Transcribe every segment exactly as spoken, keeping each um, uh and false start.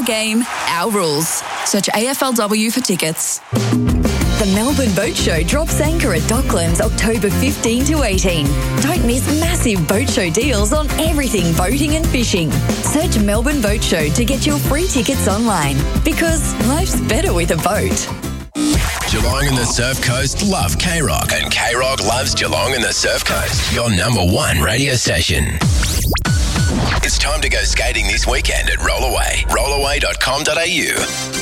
game, our rules. Search A F L W for tickets. The Melbourne Boat Show drops anchor at Docklands October fifteenth to eighteenth. Don't miss massive boat show deals on everything boating and fishing. Search Melbourne Boat Show to get your free tickets online, because life's better with a boat. Geelong and the Surf Coast love K-Rock, and K-Rock loves Geelong and the Surf Coast, your number one radio station. It's time to go skating this weekend at Rollaway. rollaway dot com dot a u.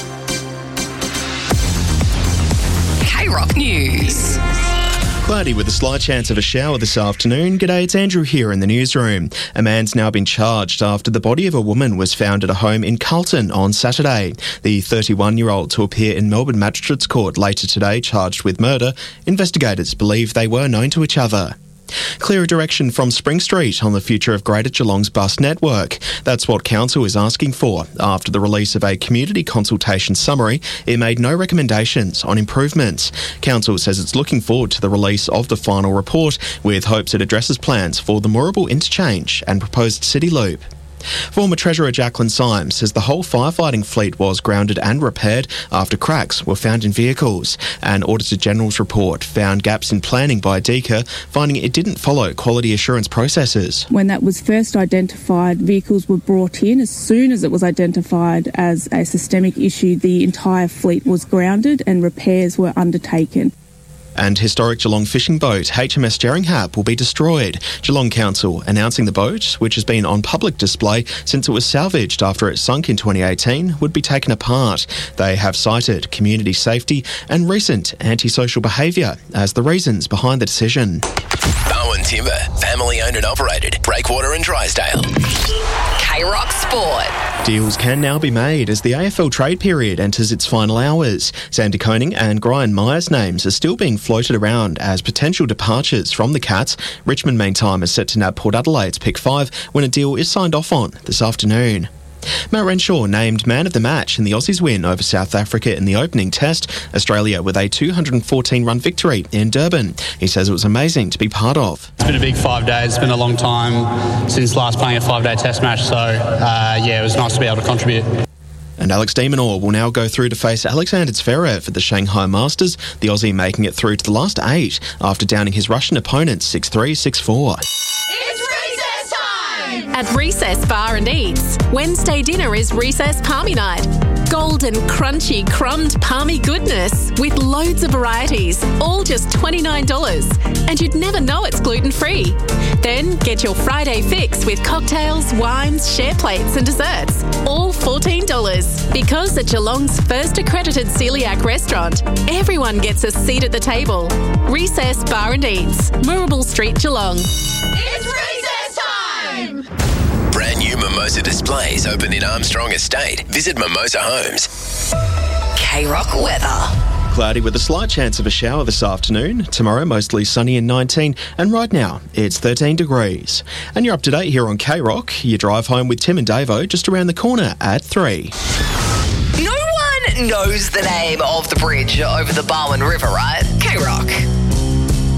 K-Rock News. Cloudy with a slight chance of a shower this afternoon. G'day, it's Andrew here in the newsroom. A man's now been charged after the body of a woman was found at a home in Carlton on Saturday. The thirty-one-year-old to appear in Melbourne Magistrates Court later today charged with murder. Investigators believe they were known to each other. Clearer direction from Spring Street on the future of Greater Geelong's bus network. That's what Council is asking for. After the release of a community consultation summary, it made no recommendations on improvements. Council says it's looking forward to the release of the final report, with hopes it addresses plans for the Moorabool interchange and proposed city loop. Former Treasurer Jacqueline Symes says the whole firefighting fleet was grounded and repaired after cracks were found in vehicles. An Auditor General's report found gaps in planning by D E C A, finding it didn't follow quality assurance processes. When that was first identified, vehicles were brought in. As soon as it was identified as a systemic issue, the entire fleet was grounded and repairs were undertaken. And historic Geelong fishing boat H M S Jerringhap will be destroyed. Geelong Council announcing the boat, which has been on public display since it was salvaged after it sunk in twenty eighteen, would be taken apart. They have cited community safety and recent antisocial behaviour as the reasons behind the decision. Bowen Timber, family owned and operated. Breakwater and Drysdale. K-Rock Sport. Deals can now be made as the A F L trade period enters its final hours. Sandy Koning and Brian Myers' names are still being floated around as potential departures from the Cats. Richmond, meantime, is set to nab Port Adelaide's pick five when a deal is signed off on this afternoon. Matt Renshaw named man of the match in the Aussies' win over South Africa in the opening test. Australia with a two hundred fourteen run victory in Durban. He says it was amazing to be part of. It's been a big five days. It's been a long time since last playing a five-day test match, so uh, yeah, it was nice to be able to contribute. And Alex de Minaur will now go through to face Alexander Zverev at the Shanghai Masters, the Aussie making it through to the last eight after downing his Russian opponent six three, six four. At Recess Bar and Eats, Wednesday dinner is Recess Palmy Night. Golden, crunchy, crumbed palmy goodness with loads of varieties, all just twenty-nine dollars. And you'd never know it's gluten-free. Then get your Friday fix with cocktails, wines, share plates and desserts, all fourteen dollars. Because at Geelong's first accredited celiac restaurant, everyone gets a seat at the table. Recess Bar and Eats, Moorabool Street, Geelong. It's recess time! Brand new Mimosa displays open in Armstrong Estate. Visit Mimosa Homes. K-Rock weather. Cloudy with a slight chance of a shower this afternoon. Tomorrow, mostly sunny and nineteen. And right now, it's thirteen degrees. And you're up to date here on K-Rock. You drive home with Tim and Davo just around the corner at three. No one knows the name of the bridge over the Barwon River, right? K-Rock.